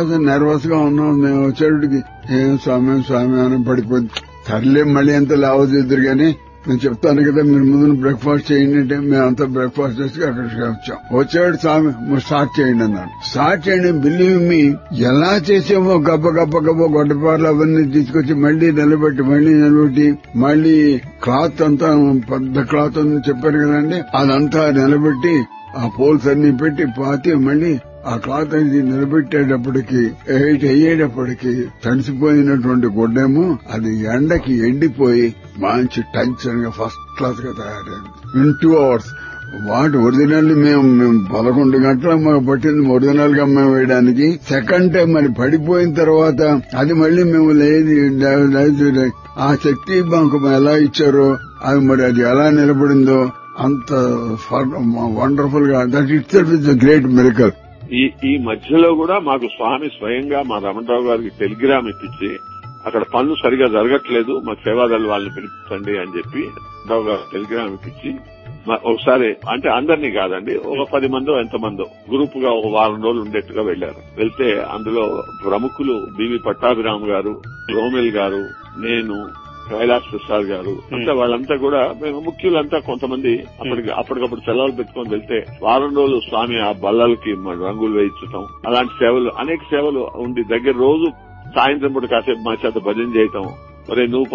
తర్వాత నర్వస్ గా ఉన్నాం. మేము వచ్చేటికి ఏం స్వామి స్వామి అని పడిపోయింది. సర్లే మళ్ళీ ఎంత లావదిద్దరు గానీ నేను చెప్తాను కదా, మీరు ముందు బ్రేక్ఫాస్ట్ చేయండి అంటే మేమంతా బ్రేక్ఫాస్ట్ చేసి అక్కడికి వచ్చాం. వచ్చాడు స్వామి స్టార్ట్ చేయండి అన్నాడు. స్టార్ట్ చేయండి. బిలీవ్ మీ, ఎలా చేసామో గబ్బ గబ్బ గబ్బ గొడ్డపార్లు అవన్నీ తీసుకొచ్చి మళ్లీ నిలబెట్టి మళ్లీ క్లాత్ అంతా పెద్ద క్లాత్ అని చెప్పారు కదండి, అదంతా నిలబెట్టి ఆ పోల్స్ అన్ని పెట్టి పాతి మళ్లీ ఆ క్లాత్ అనేది నిలబెట్టేటప్పటికి అయ్యేటప్పటికి తడిసిపోయినటువంటి గుడ్డేమో అది ఎండకి ఎండిపోయి మంచి టెన్షన్ గా ఫస్ట్ క్లాస్ గా తయారైంది ఇన్ 2 hours. వాటి ఒరిజినల్ మేము 11 గంటలు మాకు పట్టింది ఒరిజినల్ గా మేము వేయడానికి. సెకండ్ టైం మరి పడిపోయిన తర్వాత అది మళ్లీ మేము లేదు ఆ శక్తి మాకు ఎలా ఇచ్చారో అది మరి అది ఎలా నిలబడిందో అంత వండర్ఫుల్ గా, that it self is a great miracle. ఈ మధ్యలో కూడా మాకు స్వామి స్వయంగా మా రమణరావు గారికి టెలిగ్రామ్ ఇప్పించి అక్కడ పనులు సరిగా జరగట్లేదు, మా సేవాదళ వాళ్ళని పిలిపించండి అని చెప్పి రమణరావు గారు టెలిగ్రామ్ ఇప్పించి ఒకసారి, అంటే అందరినీ కాదండి, ఒక 10 మందో ఎంతమందో గ్రూప్ గా ఒక వారం రోజులు ఉండేట్టుగా వెళ్లారు. వెళ్తే అందులో ప్రముఖులు బివి పట్టాభిరామ్ గారు, రోమిల్ గారు, నేను, కైలాస్ ప్రసాద్ గారు, అంటే వాళ్ళంతా కూడా మేము ముఖ్యులంతా కొంతమంది అప్పటికప్పుడు సెలవులు పెట్టుకొని వెళ్తే వారం రోజులు స్వామి ఆ బల్లలకి రంగులు వేయించటం, అలాంటి సేవలు అనేక సేవలు ఉండి దగ్గర రోజు సాయంత్రం పూట కాసేపు మా చేత భజన చేయటం, ఒరే నువ్వు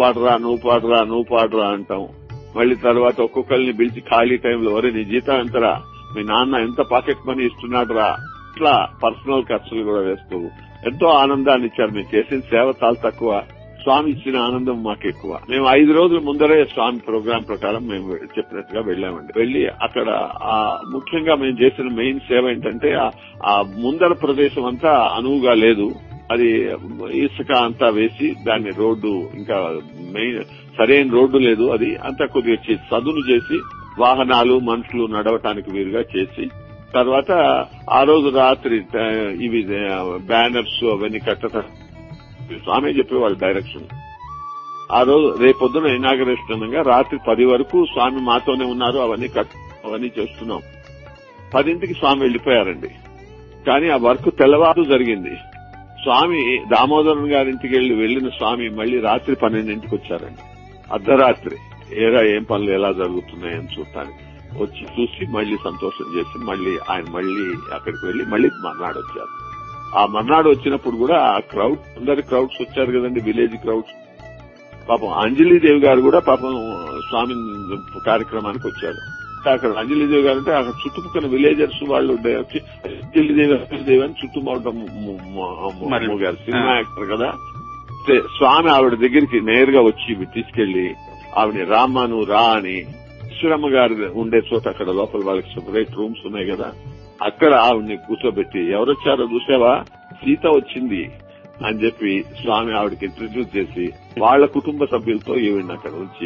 పాడరా అంటాం. మళ్లీ తర్వాత ఒక్కొక్కరిని పిలిచి ఖాళీ టైంలో ఒరే నీ జీతం ఎంతరా, మీ నాన్న ఎంత పాకెట్ మనీ ఇస్తున్నాడురా, ఇట్లా పర్సనల్ ఖర్చులు కూడా వేస్తూ ఎంతో ఆనందాన్ని ఇచ్చారు. మేము చేసిన సేవ చాలా తక్కువ, స్వామి ఇచ్చిన ఆనందం మాకు ఎక్కువ. మేము 5 రోజుల ముందరే స్వామి ప్రోగ్రాం ప్రకారం మేము చెప్పినట్టుగా వెళ్లామండి. వెళ్లి అక్కడ ముఖ్యంగా మేము చేసిన మెయిన్ సేవ ఏంటంటే ఆ ముందర ప్రదేశం అంతా అనువుగా లేదు, అది ఇసుక అంతా వేసి దాన్ని రోడ్డు ఇంకా మెయిన్ సరైన రోడ్డు లేదు, అది అంతా కొద్దిగా సదును చేసి వాహనాలు మనుషులు నడవటానికి వీలుగా చేసి తర్వాత ఆ రోజు రాత్రి ఇవి బ్యానర్స్ అవన్నీ కట్టడం స్వామి చెప్పేవాళ్ళు డైరెక్షన్. ఆ రోజు రేపొద్దున ఇనాగరేషన్ అనగా రాత్రి 10 వరకు స్వామి మాతోనే ఉన్నారు. అవన్నీ చేస్తున్నాం. 10ంటికి స్వామి వెళ్లిపోయారండి. కానీ ఆ వర్క్ తెల్లవారు జరిగింది. స్వామి దామోదరన్ గారింటికి వెళ్లిన స్వామి మళ్లీ రాత్రి 12ంటికి వచ్చారండి. అర్ధరాత్రి ఏం పనులు ఎలా జరుగుతున్నాయని చూడటానికి వచ్చి చూసి మళ్లీ సంతోషం చేసి మళ్లీ అక్కడికి వెళ్లి మళ్లీ మర్నాడు వచ్చారు. ఆ మర్నాడు వచ్చినప్పుడు కూడా ఆ అందరి క్రౌడ్స్ వచ్చారు కదండి, విలేజ్ క్రౌడ్స్. పాపం అంజలీదేవి గారు కూడా పాపం స్వామి కార్యక్రమానికి వచ్చారు. అక్కడ అంజలీదేవి గారు అంటే అక్కడ చుట్టుపక్కల విలేజర్స్ వాళ్ళు వచ్చి అంజలీదేవి అని చుట్టుముట్టడం గారు సినిమా యాక్టర్ కదా, స్వామి ఆవిడ దగ్గరికి నేరుగా వచ్చి తీసుకెళ్లి ఆవిడ రామ్మను రా అని ఈశ్వరమ్మ గారు ఉండే చోట అక్కడ లోపల వాళ్ళకి సెపరేట్ రూమ్స్ ఉన్నాయి కదా, అక్కడ ఆవిడ్ని కూర్చోబెట్టి ఎవరొచ్చారో చూసావా, సీత వచ్చింది అని చెప్పి స్వామి ఆవిడకి ఇంట్రడ్యూస్ చేసి వాళ్ల కుటుంబ సభ్యులతో ఈవిడ్ని అక్కడ ఉంచి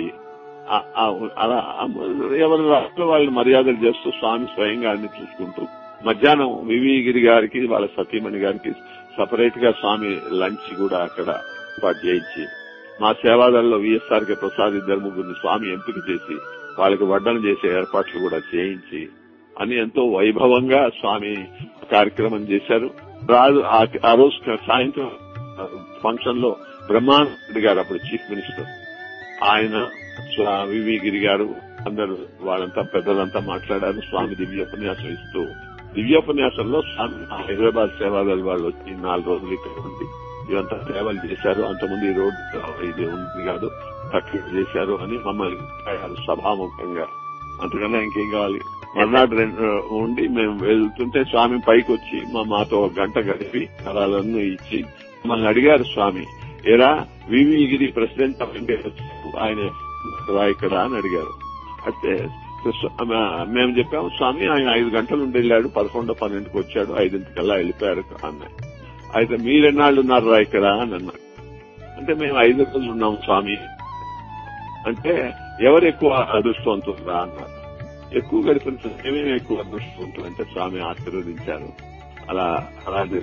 అలా ఎవరి వాళ్ళని మర్యాదలు చేస్తూ స్వామి స్వయంగా అన్ని చూసుకుంటూ మధ్యాహ్నం వివిగిరి గారికి వాళ్ళ సతీమణి గారికి సపరేట్ గా స్వామి లంచ్ కూడా అక్కడ ఏర్పాటు చేయించి మా సేవాదళలో విఎస్ఆర్ కే ప్రసాద్ 2-3 స్వామి ఎంపిక చేసి వాళ్ళకి వడ్డన చేసే ఏర్పాట్లు కూడా చేయించి అని ఎంతో వైభవంగా స్వామి కార్యక్రమం చేశారు. ఆ రోజు సాయంత్రం ఫంక్షన్ లో బ్రహ్మానంద గారు అప్పుడు చీఫ్ మినిస్టర్, ఆయన వివిగిరి గారు అందరూ వాళ్ళంతా పెద్దలంతా మాట్లాడారు. స్వామి దివ్యోపన్యాసం ఇస్తూ దివ్యోపన్యాసంలో స్వామి హైదరాబాద్ సేవాదళ వాళ్ళు వచ్చి 4 రోజులు ఇక్కడ ఉండి ఇదంతా సేవలు చేశారు. అంతకుముందు ఈ రోడ్డు ఇది ఉంది కాదు తక్కువ చేశారు అని మమ్మల్ని సభాముఖంగా, అంతకన్నా ఇంకేం కావాలి. మర్నాడు ఉండి మేము వెళ్తుంటే స్వామి పైకి వచ్చి మాతో 1 గంట గడిపి కళాలన్నీ ఇచ్చి మమ్మల్ని అడిగారు స్వామి, ఏరా వివిగిరి ప్రెసిడెంట్ ఆఫ్ ఇండియా ఆయన ఇక్కడ అని అడిగారు. అయితే మేము చెప్పాము స్వామి ఆయన 5 గంటలు ఉండి వెళ్ళాడు, 11-12కి వచ్చాడు, 5ంటికల్లా వెళ్ళిపోయారు అన్నాడు. అయితే మీరెన్నాళ్ళు ఉన్నారా ఇక్కడ అని అన్నారు. అంటే మేము 5 రోజులు ఉన్నాం స్వామి అంటే ఎవరు ఎక్కువ అదృష్టవంతురా అన్నారు. ఎక్కువ గడిపిన ఏమేమి ఎక్కువ అదృష్టవంతులు అంటే స్వామి ఆశీర్వదించారు. అలాగే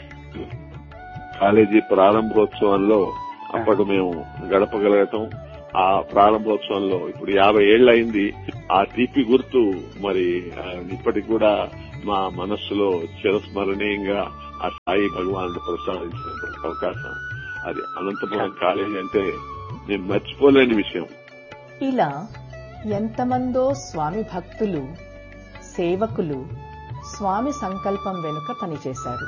కాలేజీ ప్రారంభోత్సవంలో అప్పటి మేము గడపగలగటం, ఆ ప్రారంభోత్సవంలో ఇప్పుడు 50 ఏళ్లు అయింది. ఆ తీపి గుర్తు మరి ఇప్పటికి కూడా మా మనస్సులో చిరస్మరణీయంగా ఆ సాయి భగవానుడు ప్రసాదించినటువంటి అవకాశం. అది అనంతపురం కాలేజీ అంటే నేను మర్చిపోలేని విషయం. ఇలా ఎంతమందో స్వామి భక్తులు, సేవకులు స్వామి సంకల్పం వెనుక పనిచేశారు.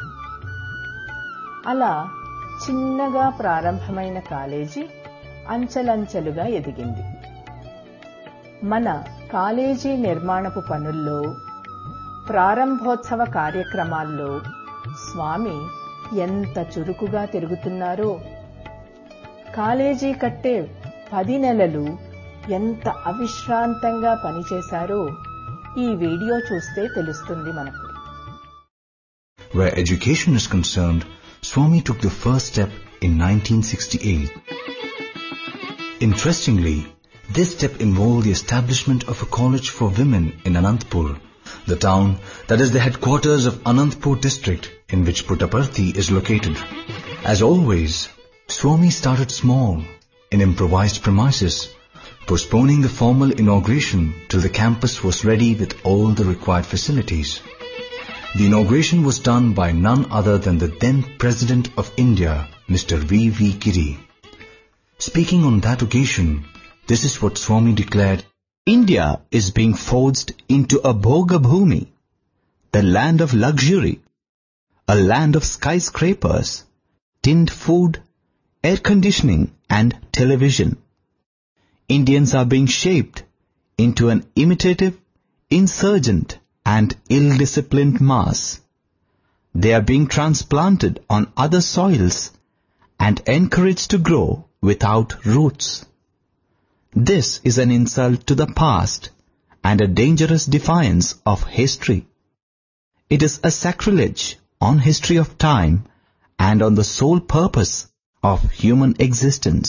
అలా చిన్నగా ప్రారంభమైన కాలేజీ అంచెలంచెలుగా ఎదిగింది. మన కాలేజీ నిర్మాణపు పనుల్లో, ప్రారంభోత్సవ కార్యక్రమాల్లో స్వామి ఎంత చురుకుగా తిరుగుతున్నారో, కాలేజీ కట్టే 10 నెలలు ఎంత అవిశ్రాంతంగా పనిచేశారో ఈ వీడియో చూస్తే తెలుస్తుంది మనకు. Where education is concerned, Swami took the first step in 1968. Interestingly, this step involved the establishment of a college for women in Anantapur, the town that is the headquarters of Anantapur district in which Puttaparthi is located. As always, Swami started small in improvised premises, postponing the formal inauguration till the campus was ready with all the required facilities. The inauguration was done by none other than the then President of India, Mr. V.V. Giri. Speaking on that occasion, this is what Swami declared: India is being forged into a Bhoga Bhumi, the land of luxury, a land of skyscrapers, tinned food, air conditioning and television. Indians are being shaped into an imitative, insurgent and ill-disciplined mass. They are being transplanted on other soils and encouraged to grow without roots. This is an insult to the past and a dangerous defiance of history. It is a sacrilege on history of time and on the sole purpose of human existence.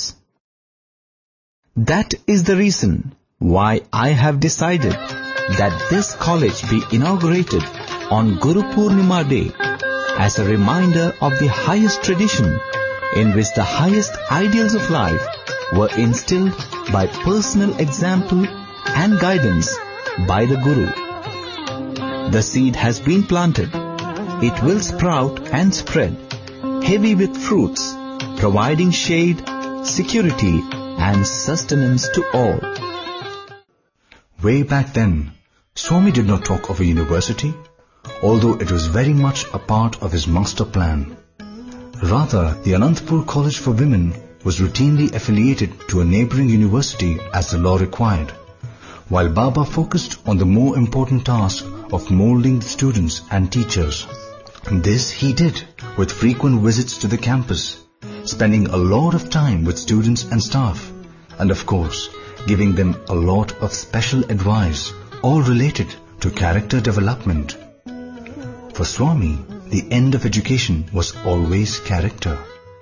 That is the reason why I have decided that this college be inaugurated on Guru Purnima Day as a reminder of the highest tradition in which the highest ideals of life were instilled by personal example and guidance by the Guru. The seed has been planted. It will sprout and spread, heavy with fruits, providing shade, security and sustenance to all. Way back then, Swami did not talk of a university, although it was very much a part of his master plan. Rather, the Anantapur College for Women was routinely affiliated to a neighbouring university as the law required, while Baba focused on the more important task of moulding the students and teachers. This he did with frequent visits to the campus, spending a lot of time with students and staff, and of course, giving them a lot of special advice, all related to character development. For Swami, the end of education was always character.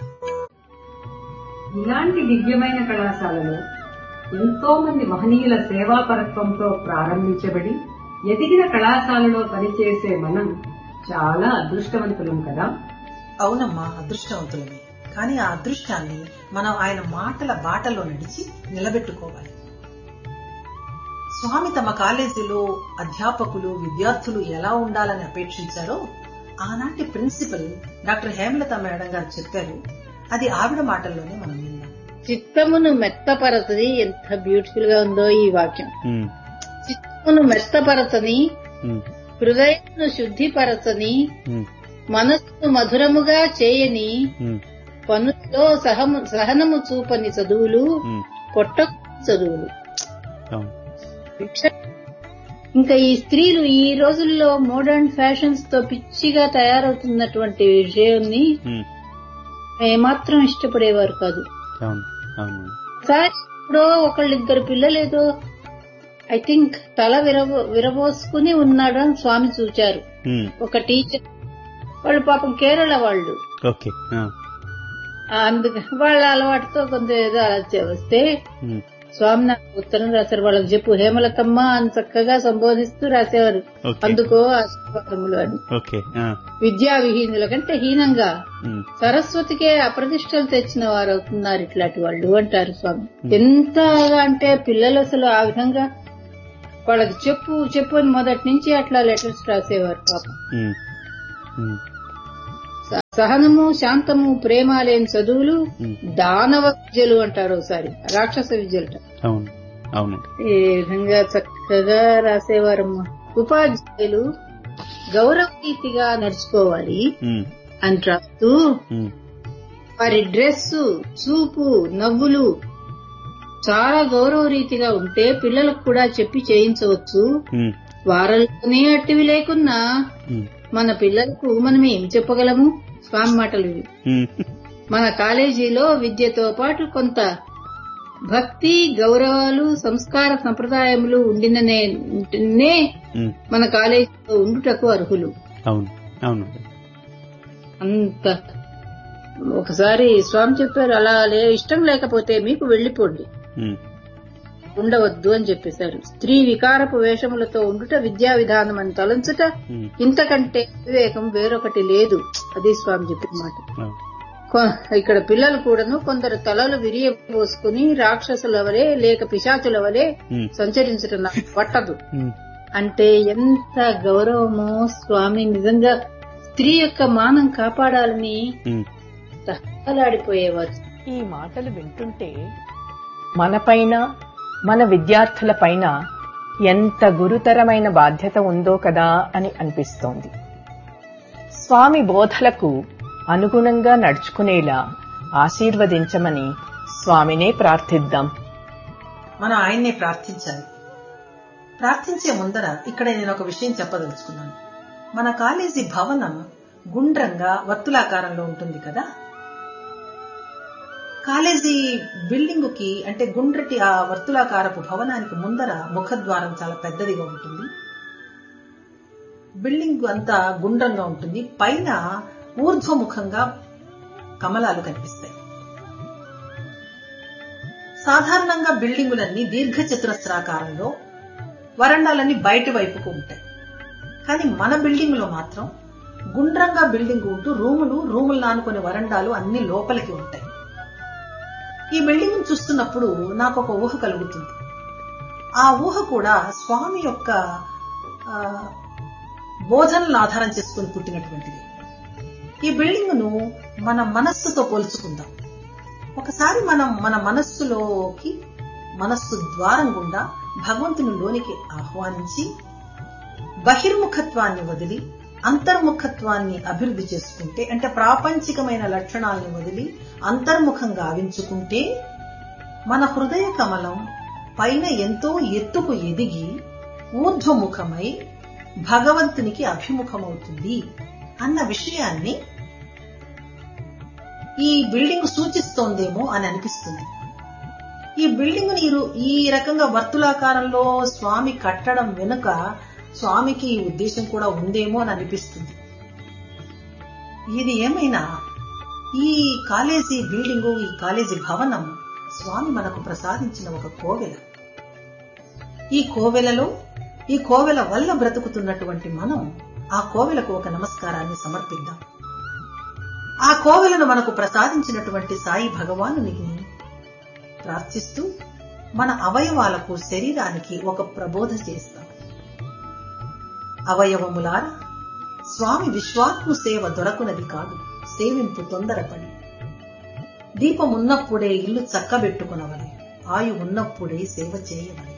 ఇలాంటి దివ్యమైన కళాశాలలో ఎంతో మంది మహనీయుల సేవాపరత్వంతో ప్రారంభించబడి ఎదిగిన కళాశాలలో పనిచేసే మనం చాలా అదృష్టవంతులం కదా. అవునమ్మా, అదృష్టవంతులమే. కానీ ఆ అదృష్టాన్ని మనం ఆయన మాటల బాటలో నడిచి నిలబెట్టుకోవాలి. స్వామి తమ కాలేజీలో అధ్యాపకులు, విద్యార్థులు ఎలా ఉండాలని అపేక్షించారో ఆనాటి ప్రిన్సిపల్ డాక్టర్ హేమలత మేడం గారు చెప్పారు. అది ఆవిడ మాటల్లోనే మనం విన్నాం. చిత్తమును మెత్తపరచని, ఎంత బ్యూటిఫుల్ గా ఉందో ఈ వాక్యం. చిత్తమును మెత్తపరచని, హృదయమును శుద్ధిపరచని, మనస్సును మధురముగా చేయని, పనుల్లో సహనము చూపని చదువులు పొట్ట చదువులు. ఇంకా ఈ స్త్రీలు ఈ రోజుల్లో మోడర్న్ ఫ్యాషన్స్ తో పిచ్చిగా తయారవుతున్నటువంటి విషయాన్ని ఏమాత్రం ఇష్టపడేవారు కాదు. సార్ ఇప్పుడు ఒకళ్ళిద్దరు పిల్లలేదో ఐ థింక్ తల విరబోసుకుని ఉన్నాడని స్వామి చూచారు. ఒక టీచర్, వాళ్ళు పాపం కేరళ వాళ్ళు, అందుకని వాళ్ళ అలవాటుతో కొంత ఏదో అలా వస్తే స్వామి నాకు ఉత్తరం రాశారు. వాళ్ళకి చెప్పు హేమలతమ్మ అని చక్కగా సంబోధిస్తూ రాసేవారు. అందుకో ఆశీర్వాదములు అని. విద్యా విహీనుల కంటే హీనంగా సరస్వతికే అప్రతిష్టలు తెచ్చిన వారు అవుతున్నారు ఇట్లాంటి వాళ్ళు అంటారు స్వామి. ఎంత అంటే పిల్లలు అసలు ఆ విధంగా వాళ్ళకి చెప్పు అని మొదటి నుంచి అట్లా లెటర్స్ రాసేవారు పాపం. సహనము, శాంతము, ప్రేమ లేని చదువులు దానవ విద్యలు అంటారు, ఒకసారి రాక్షస విద్యలు. అవును. ఈ విధంగా చక్కగా రాసేవారమ్మా. ఉపాధ్యాయులు గౌరవరీతిగా నడుచుకోవాలి అని రాస్తూ వారి డ్రెస్సు, చూపు, నవ్వులు చాలా గౌరవ రీతిగా ఉంటే పిల్లలకు కూడా చెప్పి చేయించవచ్చు. వారంలోనే అట్టివి లేకున్నా మన పిల్లలకు మనం ఏం చెప్పగలము? స్వామి మాటలు ఇవి. మన కాలేజీలో విద్యతో పాటు కొంత భక్తి, గౌరవాలు, సంస్కార సంప్రదాయములు ఉండిననే మన కాలేజీలో ఉండుటకు అర్హులు. అంత ఒకసారి స్వామి చెప్పారు, అలా ఇష్టం లేకపోతే మీకు వెళ్లిపోండి, ఉండవద్దు అని చెప్పేశారు. స్త్రీ వికారపు వేషములతో ఉండుట విద్యా విధానం అని తలంచుట ఇంతకంటే వివేకం వేరొకటి లేదు. అది స్వామి చెప్పిన మాట. ఇక్కడ పిల్లలు కూడాను కొందరు తలలు విరియబోసుకుని రాక్షసుల వలె లేక పిశాచుల వలె సంచరించడం నాకు పట్టదు అంటే ఎంత గౌరవమో. స్వామి నిజంగా స్త్రీ యొక్క మానం కాపాడాలని తహలాడిపోయేవారు. ఈ మాటలు వింటుంటే మనపైన, మన విద్యార్థులపైన ఎంత గురుతరమైన బాధ్యత ఉందో కదా అని అనిపిస్తోంది. స్వామి బోధలకు అనుగుణంగా నడుచుకునేలా ఆశీర్వదించమని స్వామినే ప్రార్థిద్దాం. మనం ఆయన్నే ప్రార్థించాలి. ప్రార్థించే ముందర ఇక్కడ నేను ఒక విషయం చెప్పదలుచుకున్నాను. మన కాలేజీ భవనం గుండ్రంగా వర్తులాకారంలో ఉంటుంది కదా. కాలేజీ బిల్డింగ్ కి అంటే గుండ్రటి ఆ వర్తులాకారపు భవనానికి ముందర ముఖద్వారం చాలా పెద్దదిగా ఉంటుంది. బిల్డింగ్ అంతా గుండ్రంగా ఉంటుంది. పైన ఊర్ధ్వముఖంగా కమలాలు కనిపిస్తాయి. సాధారణంగా బిల్డింగులన్నీ దీర్ఘ చతురస్రాకారంలో, వరండాలన్నీ బయటి వైపుకు ఉంటాయి. కానీ మన బిల్డింగ్ లో మాత్రం గుండ్రంగా బిల్డింగ్ ఉంటూ రూములు నానుకునే వరండాలు అన్ని లోపలికి ఉంటాయి. ఈ బిల్డింగ్ చూస్తున్నప్పుడు నాకు ఒక ఊహ కలుగుతుంది. ఆ ఊహ కూడా స్వామి యొక్క బోధనలను ఆధారం చేసుకుని పుట్టినటువంటిది. ఈ బిల్డింగ్ ను మన మనస్సుతో పోల్చుకుందాం. ఒకసారి మనం మన మనస్సులోకి, మనస్సు ద్వారం గుండా భగవంతుని లోనికి ఆహ్వానించి బహిర్ముఖత్వాన్ని వదిలి అంతర్ముఖత్వాన్ని అభివృద్ధి చేసుకుంటే, అంటే ప్రాపంచికమైన లక్షణాలను వదిలి అంతర్ముఖంగా గావించుకుంటే మన హృదయ కమలం పైన ఎంతో ఎత్తుకు ఎదిగి ఊర్ధ్వముఖమై భగవంతునికి అభిముఖమవుతుంది అన్న విషయాన్ని ఈ బిల్డింగ్ సూచిస్తోందేమో అని అనిపిస్తుంది. ఈ బిల్డింగ్ నీరు ఈ రకంగా వర్తులాకారంలో స్వామి కట్టడం వెనుక స్వామికి ఈ ఉద్దేశం కూడా ఉందేమో అని అనిపిస్తుంది. ఇది ఏమైనా ఈ కాలేజీ బిల్డింగు, ఈ కాలేజీ భవనం స్వామి మనకు ప్రసాదించిన ఒక కోవెల. ఈ కోవెల వల్ల బ్రతుకుతున్నటువంటి మనం ఆ కోవెలకు ఒక నమస్కారాన్ని సమర్పిద్దాం. ఆ కోవెలను మనకు ప్రసాదించినటువంటి సాయి భగవానునికి ప్రార్థిస్తూ మన అవయవాలకు, శరీరానికి ఒక ప్రబోధ చేస్తాం. అవయవములారా, స్వామి విశ్వాత్మ సేవ దొరకునది కాదు, సేవింపు తొందరపడి. దీపమున్నప్పుడే ఇల్లు చక్కబెట్టుకునవలే, ఆయు ఉన్నప్పుడే సేవ చేయవలే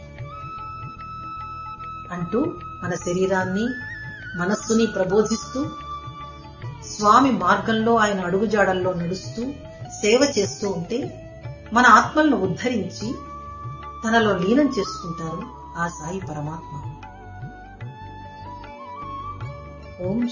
అంటూ మన శరీరాన్ని, మనస్సుని ప్రబోధిస్తూ స్వామి మార్గంలో, ఆయన అడుగుజాడల్లో నడుస్తూ సేవ చేస్తూ ఉంటే మన ఆత్మలను ఉద్ధరించి తనలో లీనం చేసుకుంటారు ఆ సాయి పరమాత్మ. ఓం